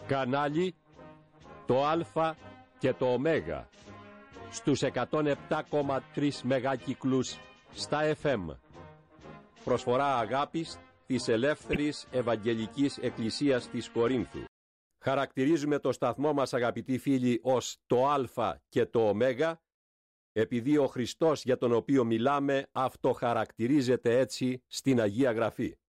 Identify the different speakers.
Speaker 1: Κανάλι το Α και το Ω στους 107,3 μεγάκυκλους στα FM. Προσφορά αγάπης της Ελεύθερης Ευαγγελικής Εκκλησίας της Κορίνθου. Χαρακτηρίζουμε το σταθμό μας, αγαπητοί φίλοι, ως το Α και το Ω, επειδή ο Χριστός για τον οποίο μιλάμε αυτοχαρακτηρίζεται έτσι στην Αγία Γραφή.